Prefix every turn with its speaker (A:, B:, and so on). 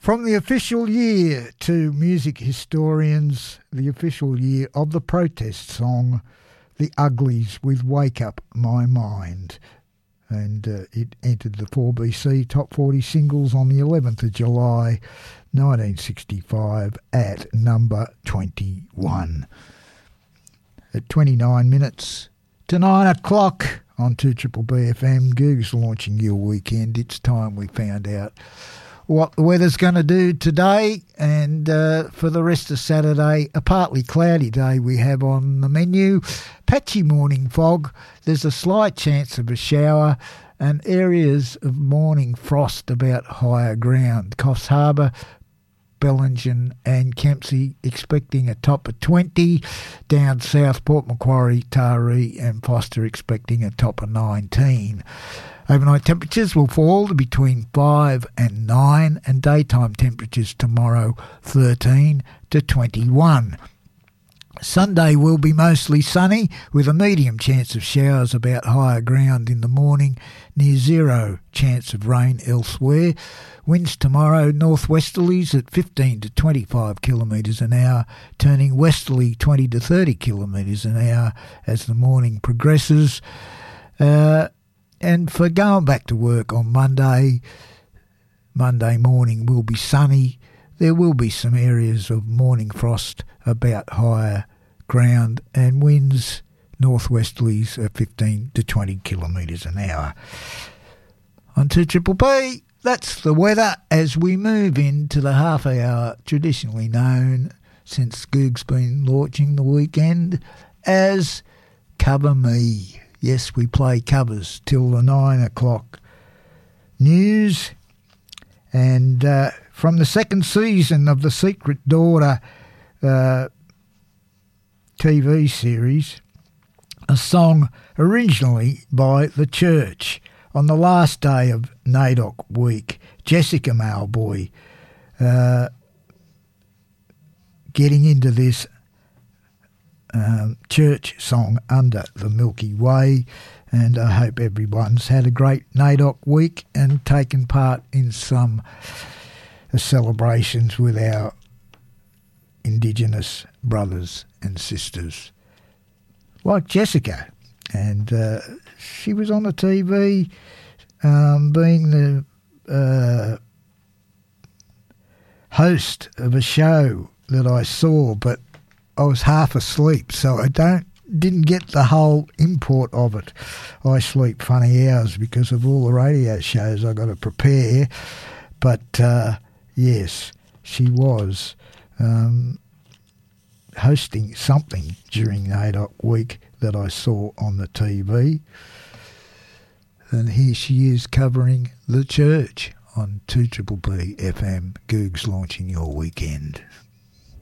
A: From the official year to music historians, the official year of the protest song, The Uglies with Wake Up My Mind. And it entered the 4BC Top 40 Singles on the 11th of July 1965 at number 21. At 29 minutes to 9 o'clock on 2BBB FM, Goog's launching your weekend. It's time we found out what the weather's going to do today and for the rest of Saturday. A partly cloudy day we have on the menu. Patchy morning fog. There's a slight chance of a shower and areas of morning frost about higher ground. Coffs Harbour, Bellingen and Kempsey expecting a top of 20. Down south, Port Macquarie, Taree and Foster expecting a top of 19. Overnight temperatures will fall to between 5 and 9 and daytime temperatures tomorrow 13 to 21. Sunday will be mostly sunny with a medium chance of showers about higher ground in the morning, near zero chance of rain elsewhere. Winds tomorrow northwesterlies at 15 to 25 kilometres an hour, turning westerly 20 to 30 kilometres an hour as the morning progresses. And for going back to work on Monday morning will be sunny. There will be some areas of morning frost about higher ground and winds northwesterlies at 15 to 20 kilometres an hour. On 2BBB, that's the weather as we move into the half hour traditionally known since Goog's been launching the weekend as Cover Me. Yes, we play covers till the 9 o'clock news. And from the second season of the Secret Daughter TV series, a song originally by The Church. On the last day of NAIDOC week, Jessica Mauboy getting into this church song Under the Milky Way, and I hope everyone's had a great NAIDOC week and taken part in some celebrations with our Indigenous brothers and sisters like Jessica. And she was on the TV being the host of a show that I saw, but I was half asleep, so I didn't get the whole import of it. I sleep funny hours because of all the radio shows I got to prepare. But yes, she was hosting something during NAIDOC week that I saw on the TV. And here she is covering The Church on 2BBB FM. Goog's launching your weekend.